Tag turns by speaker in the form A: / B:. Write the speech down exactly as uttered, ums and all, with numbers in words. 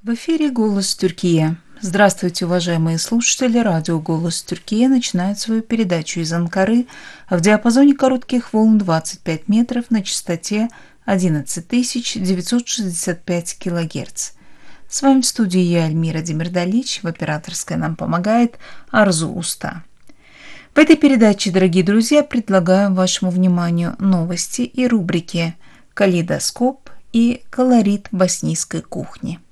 A: В эфире «Голос Тюркия». Здравствуйте, уважаемые слушатели. Радио «Голос Тюркия» начинает свою передачу из Анкары в диапазоне коротких волн двадцать пять метров на частоте одиннадцать тысяч девятьсот шестьдесят пять килогерц. С вами в студии я, Эльмира Демирдалич. В операторской нам помогает Арзу Уста. В этой передаче, дорогие друзья, предлагаем вашему вниманию новости и рубрики «Калейдоскоп» и «Колорит боснийской кухни».